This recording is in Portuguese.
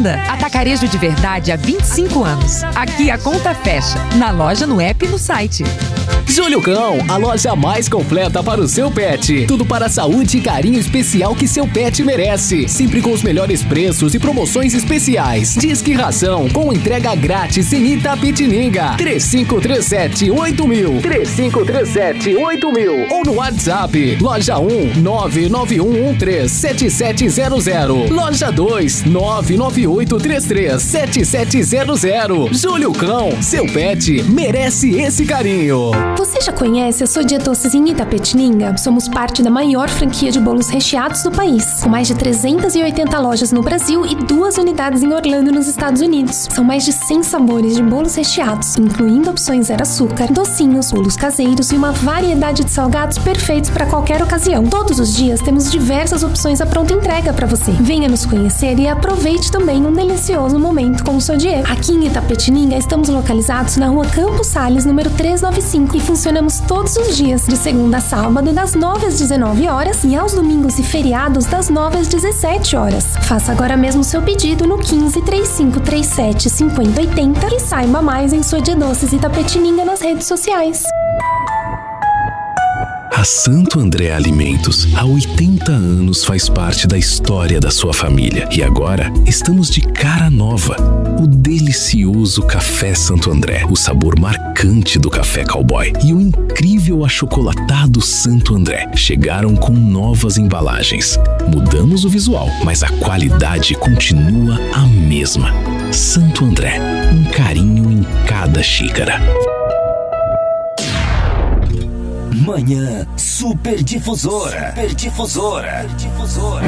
Fazenda. Atacarejo de verdade há 25 anos. Aqui a conta fecha. Na loja, no app e no site. Júlio Cão, a loja mais completa para o seu pet. Tudo para a saúde e carinho especial que seu pet merece. Sempre com os melhores preços e promoções especiais. Disque Ração com entrega grátis em Itapetininga. 3537-8000. 3537-8000. Ou no WhatsApp. Loja 1 991137700. Loja 2 998337700. Júlio Cão, seu pet merece esse carinho. Você já conhece a Sodier Doces em Itapetininga? Somos parte da maior franquia de bolos recheados do país, com mais de 380 lojas no Brasil e 2 unidades em Orlando, nos Estados Unidos. São mais de 100 sabores de bolos recheados, incluindo opções zero açúcar, docinhos, bolos caseiros e uma variedade de salgados perfeitos para qualquer ocasião. Todos os dias temos diversas opções à pronta entrega para você. Venha nos conhecer e aproveite também um delicioso momento com o Sodier. Aqui em Itapetininga estamos localizados na rua Campos Sales, número 395, e funcionamos todos os dias, de segunda a sábado, das 9 às 19 horas e aos domingos e feriados, das 9 às 17 horas. Faça agora mesmo seu pedido no 15 3537 5080 e saiba mais em Sodier Doces Itapetininga nas redes sociais. A Santo André Alimentos, há 80 anos faz parte da história da sua família. E agora estamos de cara nova. O delicioso Café Santo André, o sabor marcante do café cowboy e o incrível achocolatado Santo André chegaram com novas embalagens. Mudamos o visual, mas a qualidade continua a mesma. Santo André, um carinho em cada xícara. Manhã Superdifusora.